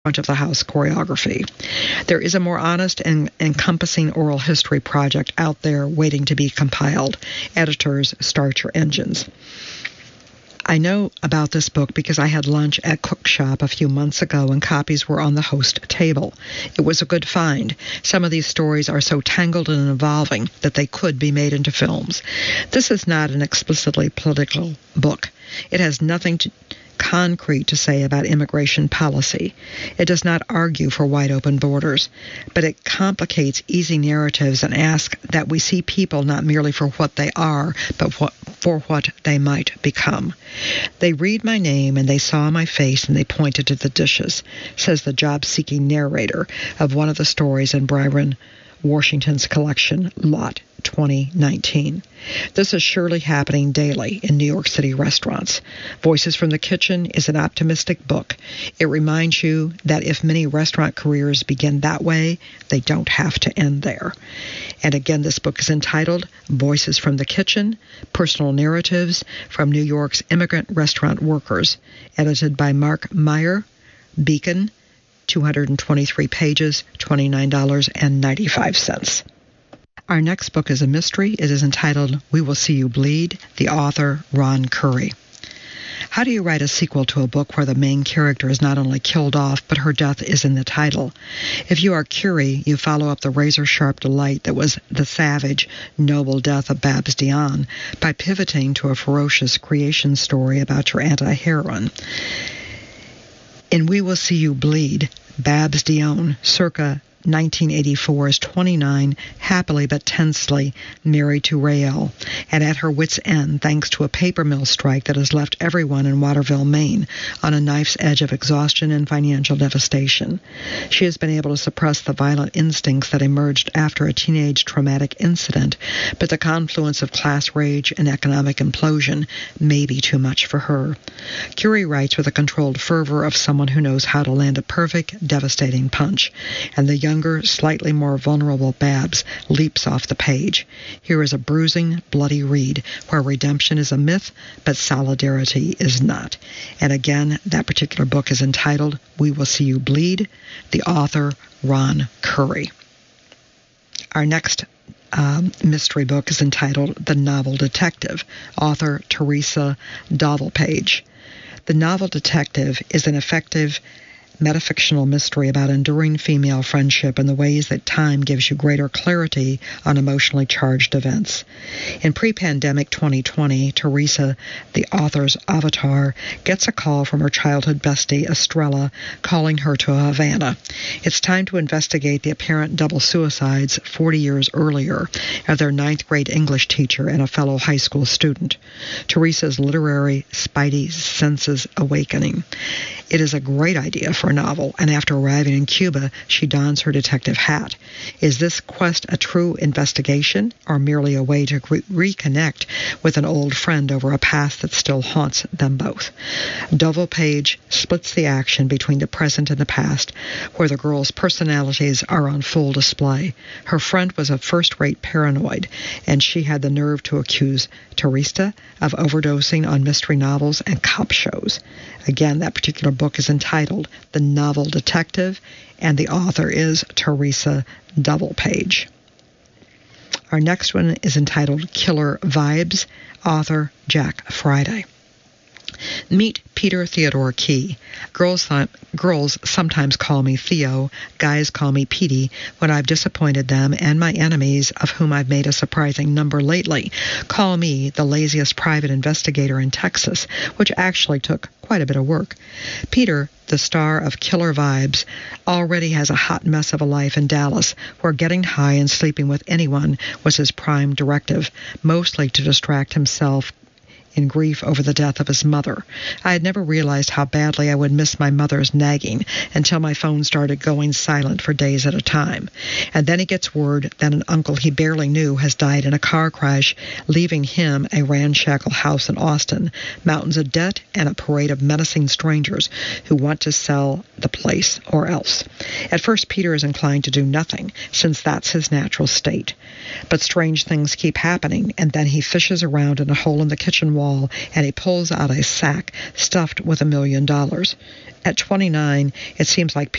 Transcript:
front of the house choreography. There is a more honest and encompassing oral history project out there waiting to be compiled. Editors, start your engines. I know about this book because I had lunch at Cook Shop a few months ago and copies were on the host table. It was a good find. Some of these stories are so tangled and evolving that they could be made into films. This is not an explicitly political book. It has nothing concrete to say about immigration policy. It does not argue for wide open borders, but it complicates easy narratives and asks that we see people not merely for what they are, but for what they might become. They read my name and they saw my face and they pointed to the dishes, says the job-seeking narrator of one of the stories in Byron Washington's collection, Lot 2019. This is surely happening daily in New York City restaurants. Voices from the Kitchen is an optimistic book. It reminds you that if many restaurant careers begin that way, they don't have to end there. And again, this book is entitled Voices from the Kitchen, Personal Narratives from New York's Immigrant Restaurant Workers, edited by Mark Meyer, Beacon, 223 pages, $29.95. Our next book is a mystery. It is entitled We Will See You Bleed, the author Ron Curry. How do you write a sequel to a book where the main character is not only killed off, but her death is in the title? If you are Curie, you follow up the razor-sharp delight that was the savage, noble death of Babs Dion by pivoting to a ferocious creation story about your anti-heroine. In We Will See You Bleed, Babs Dion, circa 1984, is 29, happily but tensely married to Rael, and at her wit's end thanks to a paper mill strike that has left everyone in Waterville, Maine, on a knife's edge of exhaustion and financial devastation. She has been able to suppress the violent instincts that emerged after a teenage traumatic incident, but the confluence of class rage and economic implosion may be too much for her. Curie writes with a controlled fervor of someone who knows how to land a perfect, devastating punch, and the younger, slightly more vulnerable Babs leaps off the page. Here is a bruising, bloody read where redemption is a myth, but solidarity is not. And again, that particular book is entitled We Will See You Bleed, the author Ron Curry. Our next mystery book is entitled The Novel Detective, author Teresa Dovelpage. The Novel Detective is an effective metafictional mystery about enduring female friendship and the ways that time gives you greater clarity on emotionally charged events. In pre-pandemic 2020, Teresa, the author's avatar, gets a call from her childhood bestie, Estrella, calling her to Havana. It's time to investigate the apparent double suicides 40 years earlier of their 9th grade English teacher and a fellow high school student. Teresa's literary spidey senses awakening. It is a great idea for a novel, and after arriving in Cuba, she dons her detective hat. Is this quest a true investigation, or merely a way to reconnect with an old friend over a past that still haunts them both? Dovelpage splits the action between the present and the past, where the girls' personalities are on full display. Her friend was a first-rate paranoid, and she had the nerve to accuse Teresa of overdosing on mystery novels and cop shows. Again, that particular book is entitled The Novel Detective, and the author is Teresa Dovelpage. Our next one is entitled Killer Vibes, author Jack Friday. Meet Peter Theodore Key. Girls sometimes call me Theo, guys call me Petey when I've disappointed them, and my enemies, of whom I've made a surprising number lately, call me the laziest private investigator in Texas, which actually took quite a bit of work. Peter, the star of Killer Vibes, already has a hot mess of a life in Dallas, where getting high and sleeping with anyone was his prime directive, mostly to distract himself in grief over the death of his mother. I had never realized how badly I would miss my mother's nagging until my phone started going silent for days at a time. And then he gets word that an uncle he barely knew has died in a car crash, leaving him a ramshackle house in Austin, mountains of debt, and a parade of menacing strangers who want to sell the place or else. At first, Peter is inclined to do nothing, since that's his natural state. But strange things keep happening, and then he fishes around in a hole in the kitchen wall wall, and he pulls out a sack stuffed with $1 million. At 29, it seems like